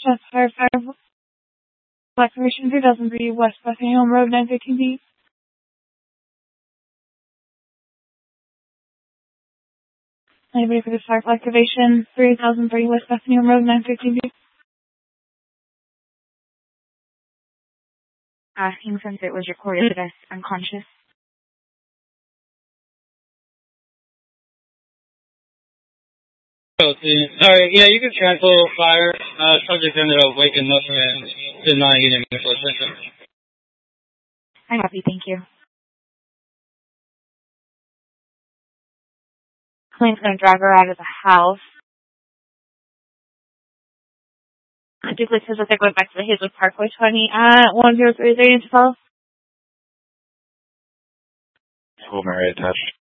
Shots fired, Black Formation 3003 West Buckingham Road, 915B. Anybody for the fire activation? 3003 West Buckingham Road, 915B. Asking since it was recorded as unconscious. Alright, yeah, you can cancel fire. Subject ended up waking up and denying any initial attention. I'm happy, thank you. Client's gonna drag her out of the house. Duplex says that they're going back to the Hazelwood Parkway 20 at 1033 to 12. Full Mary attached.